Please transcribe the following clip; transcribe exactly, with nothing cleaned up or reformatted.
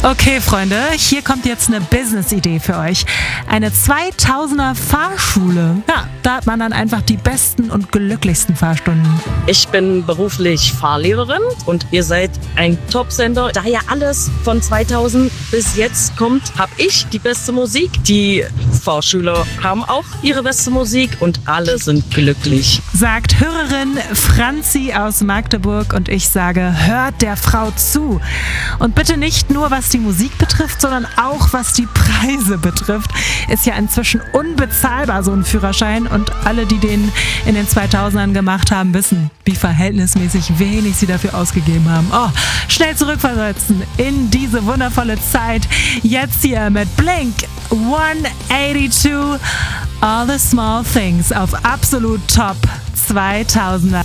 Okay, Freunde, hier kommt jetzt eine Business-Idee für euch. Eine zweitausender Fahrschule. Ja, da hat man dann einfach die besten und glücklichsten Fahrstunden. Ich bin beruflich Fahrlehrerin und ihr seid ein Top-Sender. Da ja alles von zweitausend bis jetzt kommt, habe ich die beste Musik. Die Fahrschüler haben auch ihre beste Musik und alle sind glücklich. Sagt Hörerin Franzi aus Magdeburg und ich sage, hört der Frau zu. Und bitte nicht nur, was die Musik betrifft, sondern auch, was die Preise betrifft. Ist ja inzwischen unbezahlbar, so ein Führerschein. Und alle, die den in den zweitausendern gemacht haben, wissen, wie verhältnismäßig wenig sie dafür ausgegeben haben. Oh, schnell zurückversetzen in diese wundervolle Zeit. Jetzt hier mit Blink hundertzweiundachtzig, All the Small Things auf absolut Top zweitausender.